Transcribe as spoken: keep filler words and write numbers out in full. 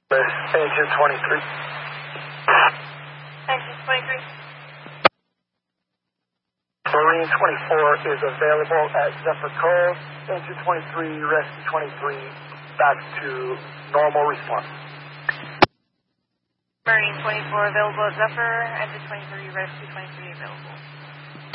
Engine twenty-three. Engine twenty-three. Marine twenty-four is available at Zephyr Cove. Engine twenty-three, Rescue twenty-three, back to normal response. Marine twenty-four available at Zephyr. Engine twenty-three, Rescue twenty-three available.